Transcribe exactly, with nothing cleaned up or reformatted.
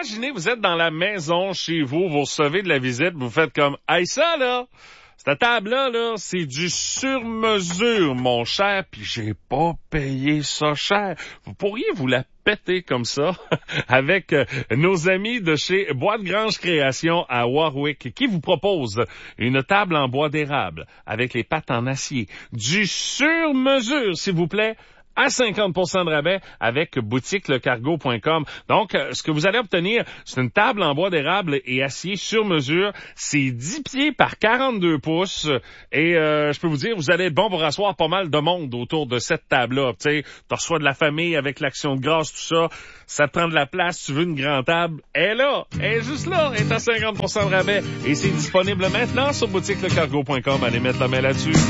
imaginez, vous êtes dans la maison chez vous, vous recevez de la visite, vous faites comme, hey, ça, là, cette table-là, là, c'est du sur-mesure, mon cher, puis j'ai pas payé ça cher. Vous pourriez vous la péter comme ça avec euh, nos amis de chez Bois de Grange Création à Warwick qui vous propose une table en bois d'érable avec les pattes en acier. Du sur-mesure, s'il vous plaît, à cinquante pour cent de rabais avec boutique le cargo point com. Donc, euh, ce que vous allez obtenir, c'est une table en bois d'érable et acier sur mesure. C'est dix pieds par quarante-deux pouces. Et euh, je peux vous dire, vous allez être bon pour asseoir pas mal de monde autour de cette table-là. Tu sais, tu reçois de la famille avec l'action de grâce, tout ça. Ça te prend de la place, tu veux une grande table. Elle est là, elle est juste là, elle est à cinquante pour cent de rabais. Et c'est disponible maintenant sur boutique le cargo point com. Allez mettre la main là-dessus.